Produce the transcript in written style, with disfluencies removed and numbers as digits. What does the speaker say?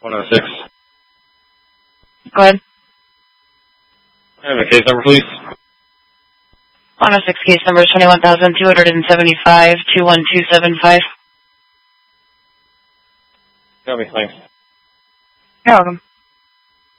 106. Go ahead. I have a case number, please. 106 case number 21,275 21275. Copy, thanks. You're welcome.